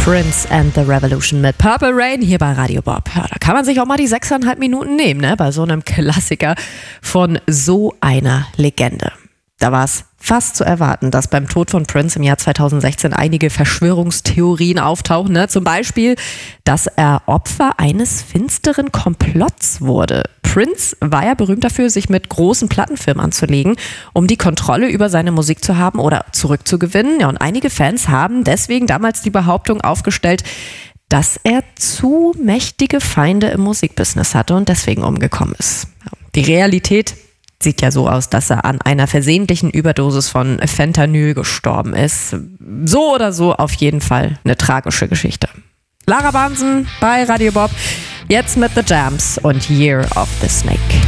Prince and the Revolution mit Purple Rain hier bei Radio Bob. Ja, da kann man sich auch mal die 6,5 Minuten nehmen, ne? Bei so einem Klassiker von so einer Legende. Da war es fast zu erwarten, dass beim Tod von Prince im Jahr 2016 einige Verschwörungstheorien auftauchen. Ne? Zum Beispiel, dass er Opfer eines finsteren Komplotts wurde. Prince war ja berühmt dafür, sich mit großen Plattenfirmen anzulegen, um die Kontrolle über seine Musik zu haben oder zurückzugewinnen. Ja, und einige Fans haben deswegen damals die Behauptung aufgestellt, dass er zu mächtige Feinde im Musikbusiness hatte und deswegen umgekommen ist. Ja, die Realität sieht ja so aus, dass er an einer versehentlichen Überdosis von Fentanyl gestorben ist. So oder so auf jeden Fall eine tragische Geschichte. Lara Bahnsen bei Radio Bob, jetzt mit The Jams und Year of the Snake.